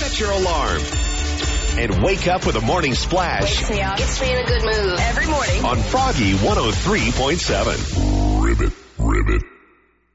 set your alarm, and wake up with a morning splash. Wakes me up. Gets me in a good mood every morning. On Froggy 103.7. Ribbit.